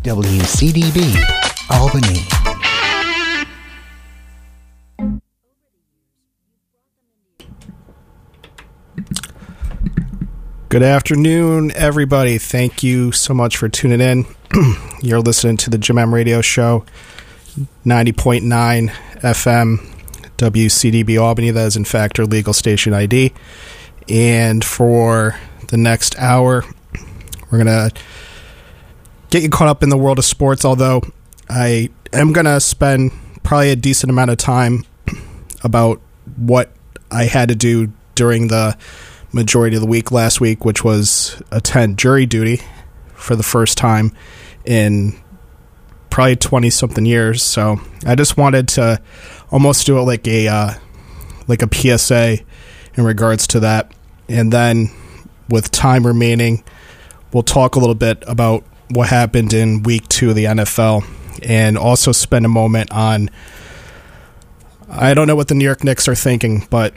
WCDB, Albany. Good afternoon, everybody. Thank you so much for tuning in. You're listening to the Jim M Radio Show, 90.9 FM, WCDB Albany. That is, in fact, our legal station ID. And for the next hour, we're going to get you caught up in the world of sports, although I am going to spend probably a decent amount of time about what I had to do during the majority of the week last week, which was attend jury duty for the first time in probably 20-something years. So I just wanted to almost do it like a PSA in regards to that. And then with time remaining, we'll talk a little bit about what happened in week 2 of the NFL and also spend a moment on, I don't know what the New York Knicks are thinking, but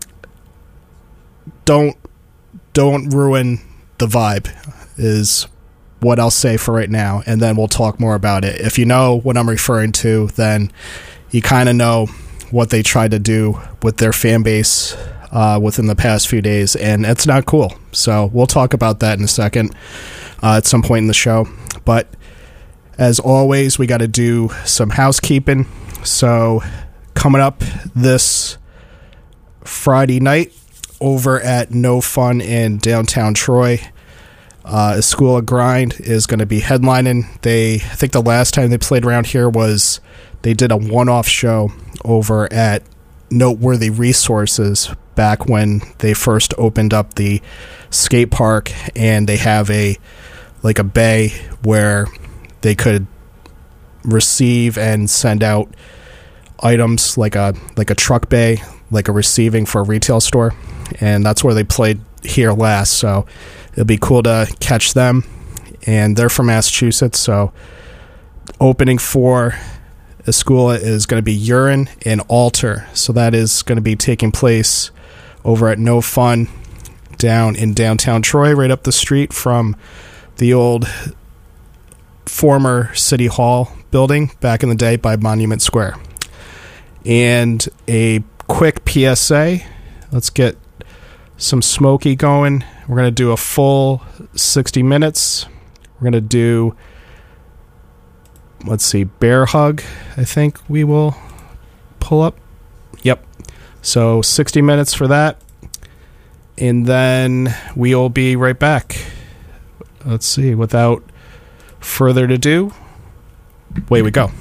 don't ruin the vibe is what I'll say for right now, and then we'll talk more about it. If you know what I'm referring to, then you kind of know what they tried to do with their fan base within the past few days, and it's not cool. So we'll talk about that in a second at some point in the show. But as always, we got to do some housekeeping. So coming up this Friday night, over at No Fun in downtown Troy, A School of Grind is going to be headlining. I think the last time they played around here was they did a one-off show over at Noteworthy Resources back when they first opened up the skate park, and they have a bay where they could receive and send out items like a truck bay, like a receiving for a retail store. And that's where they played here last, so it'll be cool to catch them. And they're from Massachusetts, so opening for Escuela is going to be Urine and Alter. So that is going to be taking place over at No Fun down in downtown Troy, right up the street from the old former City Hall building back in the day by Monument Square. And a quick PSA, let's get some Smokey going. We're going to do a full 60 minutes. We're going to do, let's see, Bear Hug, I think we will pull up. Yep. So 60 minutes for that. And then we'll be right back. Let's see, without further ado, away we go.